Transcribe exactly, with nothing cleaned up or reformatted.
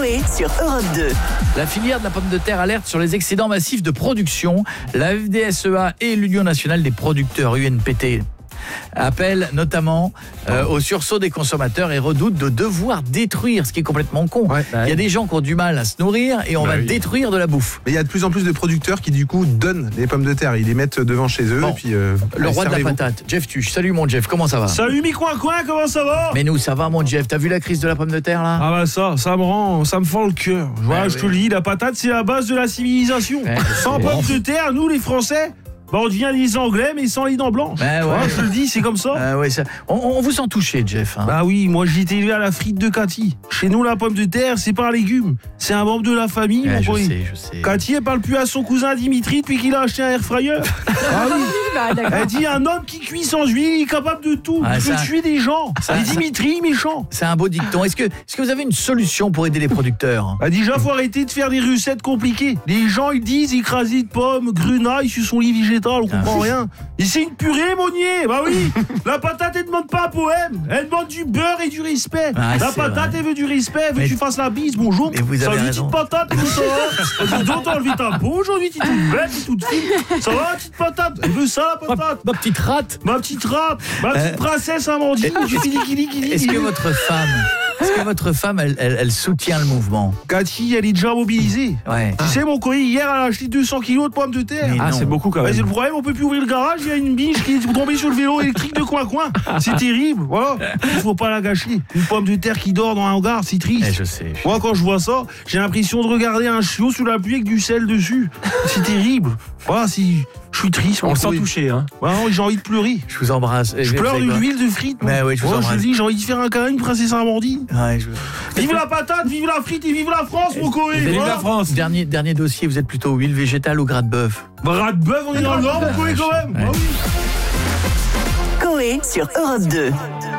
Coé sur Europe deux. La filière de la pomme de terre alerte sur les excédents massifs de production. La F D S E A et l'Union nationale des producteurs U N P T appellent notamment euh, au sursaut des consommateurs et redoutent de devoir détruire, ce qui est complètement con. Ouais, bah il y a oui. des gens qui ont du mal à se nourrir et on Bah va oui. détruire de la bouffe. Mais il y a de plus en plus de producteurs qui du coup donnent les pommes de terre. Ils les mettent devant chez eux Bon. et puis euh, Le allez, roi de la servez-vous. patate, Jeff Tuch. Salut mon Jeff, comment ça va? Salut mi coin coin, comment ça va? Mais nous ça va mon Jeff, t'as vu la crise de la pomme de terre là? Ah bah ça, ça me rend, ça me fend le cœur. Voilà, Ouais, je te oui. le dis, la patate c'est la base de la civilisation. Ouais, je Sans sais. pommes de terre, nous les Français, bah on devient les Anglais mais sans les dents blanches. Ouais, ouais. Voilà, je te le dis, c'est comme ça. Ah ouais, ça... On, on vous sent touché Jeff. Hein. Bah oui, moi j'ai été élevé à la frite de Cathy. Chez nous la pomme de terre c'est pas un légume, c'est un membre de la famille Ouais, mon je coin. sais, je sais. Cathy elle parle plus à son cousin Dimitri depuis qu'il a acheté un air fryer. Ah oui. Elle dit un homme qui cuit sans huile, il est capable de tout. Ah, il peut ça- tuer des gens. ça- Et ça- Dimitri, méchant. C'est un beau dicton. Est-ce que, est-ce que vous avez une solution pour aider les producteurs? Bah déjà, faut arrêter de faire des recettes compliquées. Les gens, ils disent écrasé de pommes, grenaille sur son lit végétal, on comprend rien. Et c'est une purée, Monnier. Bah oui, la patate, elle demande pas un poème. Elle demande du beurre et du respect. Ah, la c'est patate, vrai. elle veut du respect, elle veut Mais- que tu fasses la bise. Bonjour. Mais vous avez Salut, raison. petite patate, comment ça va? Dis donc, t'as enlevé ta peau aujourd'hui, t'es toute belle, t'es toute fine. Ça va, la petite patate? Elle veut ça, la patate? Ma petite rate. Ma petite rate, ma petite Euh, princesse Amandine, tu fais des kili Est-ce que votre femme, est-ce que votre femme, elle, elle, elle soutient le mouvement? Cathy, elle est déjà mobilisée. Ouais. Tu sais, mon colis, hier, elle a acheté deux cents kilos de pommes de terre. Mais Ah, non. c'est beaucoup quand même. C'est le problème, on peut plus ouvrir le garage, il y a une biche qui est tombée sur le vélo électrique de coin-coin. C'est terrible, voilà. Il faut pas la gâcher. Une pomme de terre qui dort dans un hangar, c'est Eh, triste. je sais. je- Moi, quand je vois ça, j'ai l'impression de regarder un chiot sous la pluie avec du sel dessus. C'est terrible. Voilà, si je suis triste. On mon le sent colis. touché, hein. Ouais, non, j'ai envie de pleurer. Je vous embrasse. Je pleure de l'huile de frites. moi. Mais oui, je vous Ouais, embrasse. te dis, j'ai envie de faire un câlin, une princesse Amandine. Ouais, je... Vive la patate, vive la frite et vive la France, mon colis. Vive Voilà. la France. Dernier, dernier dossier, vous êtes plutôt huile végétale ou gras de bœuf? Bras de bœuf, on est dans le nord, mon colis, quand même. Ouais. Ah oui. Coé sur Europe deux.